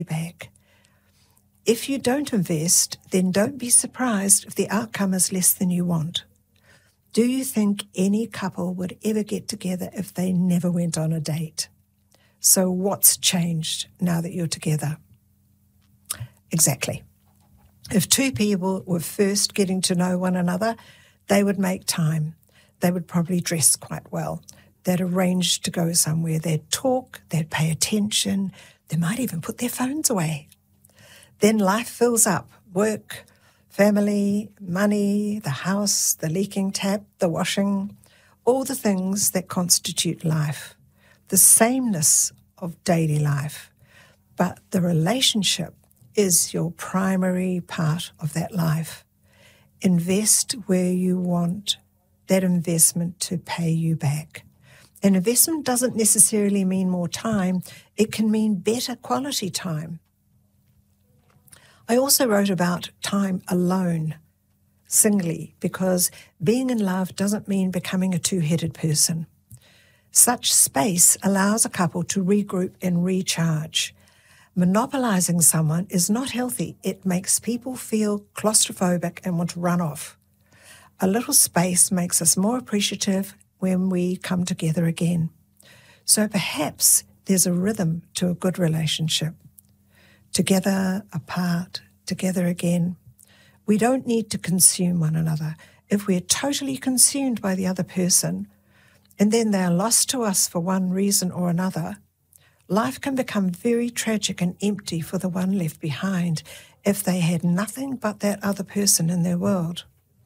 back. If you don't invest, then don't be surprised if the outcome is less than you want. Do you think any couple would ever get together if they never went on a date? So what's changed now that you're together? Exactly. If two people were first getting to know one another, they would make time. They would probably dress quite well. They'd arrange to go somewhere. They'd talk. They'd pay attention. They might even put their phones away. Then life fills up. Work, family, money, the house, the leaking tap, the washing, all the things that constitute life, the sameness of daily life. But the relationship is your primary part of that life. Invest where you want that investment to pay you back. An investment doesn't necessarily mean more time. It can mean better quality time. I also wrote about time alone, singly, because being in love doesn't mean becoming a two-headed person. Such space allows a couple to regroup and recharge. Monopolizing someone is not healthy. It makes people feel claustrophobic and want to run off. A little space makes us more appreciative when we come together again. So perhaps there's a rhythm to a good relationship. Together, apart, together again. We don't need to consume one another. If we're totally consumed by the other person, and then they're lost to us for one reason or another, life can become very tragic and empty for the one left behind if they had nothing but that other person in their world.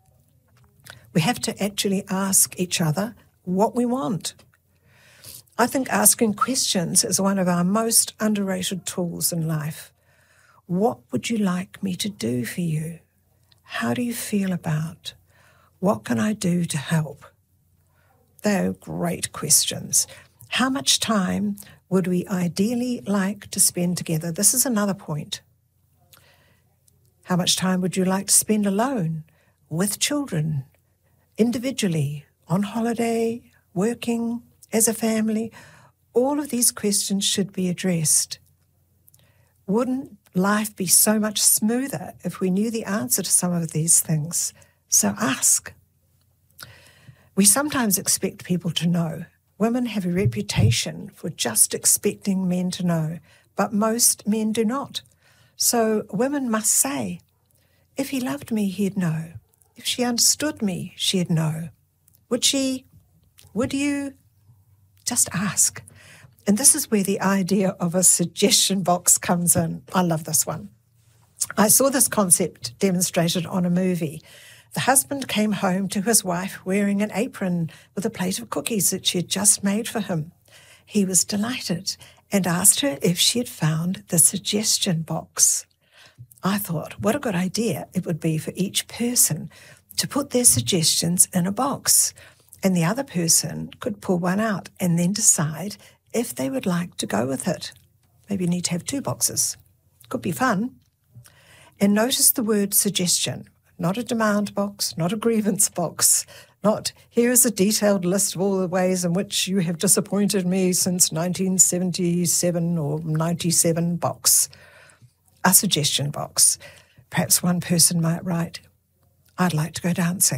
We have to actually ask each other what we want. I think asking questions is one of our most underrated tools in life. What would you like me to do for you? How do you feel about? What can I do to help? They're great questions. How much time would we ideally like to spend together? This is another point. How much time would you like to spend alone, with children, individually, on holiday, working, as a family? All of these questions should be addressed. Wouldn't life be so much smoother if we knew the answer to some of these things? So ask. We sometimes expect people to know. Women have a reputation for just expecting men to know, but most men do not. So women must say, if he loved me, he'd know. If she understood me, she'd know. Would she? Would you? Just ask. And this is where the idea of a suggestion box comes in. I love this one. I saw this concept demonstrated on a movie. The husband came home to his wife wearing an apron with a plate of cookies that she had just made for him. He was delighted and asked her if she had found the suggestion box. I thought, what a good idea it would be for each person to put their suggestions in a box, and the other person could pull one out and then decide if they would like to go with it. Maybe you need to have two boxes. Could be fun. And notice the word suggestion, not a demand box, not a grievance box, not here is a detailed list of all the ways in which you have disappointed me since 1977 or 97 box. A suggestion box. Perhaps one person might write, I'd like to go dancing.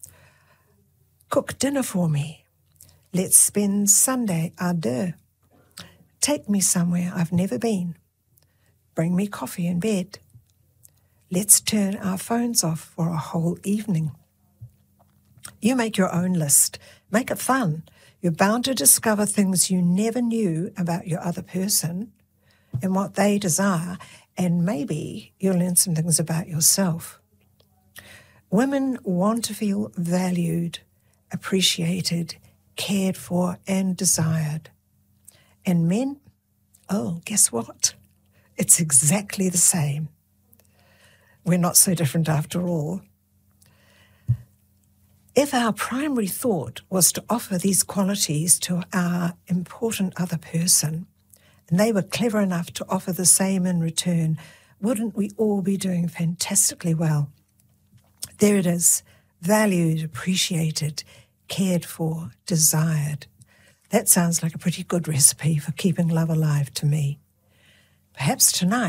Cook dinner for me. Let's spend Sunday à deux. Take me somewhere I've never been. Bring me coffee in bed. Let's turn our phones off for a whole evening. You make your own list. Make it fun. You're bound to discover things you never knew about your other person and what they desire, and maybe you'll learn some things about yourself. Women want to feel valued, appreciated, cared for, and desired. And men, oh, guess what? It's exactly the same. We're not so different after all. If our primary thought was to offer these qualities to our important other person, and they were clever enough to offer the same in return, wouldn't we all be doing fantastically well? There it is, valued, appreciated, cared for, desired. That sounds like a pretty good recipe for keeping love alive to me. perhaps tonight.